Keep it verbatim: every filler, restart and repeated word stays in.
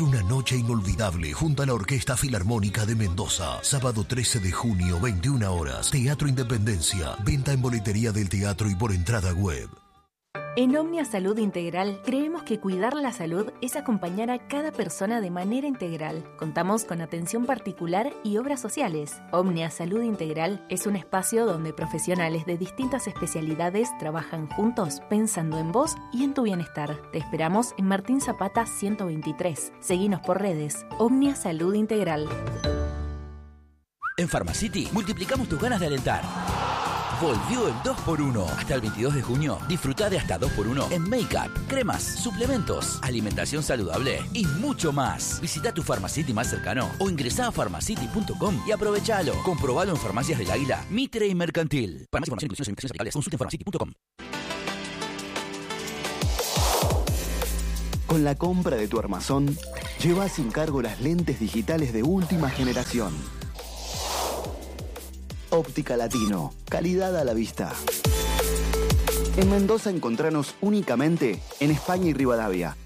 Vivir una noche inolvidable junto a la Orquesta Filarmónica de Mendoza. Sábado trece de junio, veintiuna horas. Teatro Independencia. Venta en boletería del teatro y por entrada web. En Omnia Salud Integral creemos que cuidar la salud es acompañar a cada persona de manera integral. Contamos con atención particular y obras sociales. Omnia Salud Integral es un espacio donde profesionales de distintas especialidades trabajan juntos pensando en vos y en tu bienestar. Te esperamos en Martín Zapata ciento veintitrés. Seguinos por redes. Omnia Salud Integral. En Pharmacity multiplicamos tus ganas de alentar. Volvió el dos por uno. Hasta el veintidós de junio, disfruta de hasta dos por uno en make-up, cremas, suplementos, alimentación saludable y mucho más. Visita tu Pharmacity más cercano o ingresá a pharmacity punto com y aprovechalo. Comprobalo en Farmacias del Águila, Mitre y Mercantil. Para más información, inclusiones e invitaciones aplicales, consulte en pharmacity punto com. Con la compra de tu armazón, llevas sin cargo las lentes digitales de última generación. Óptica Latino, calidad a la vista. En Mendoza encontranos únicamente en España y Rivadavia.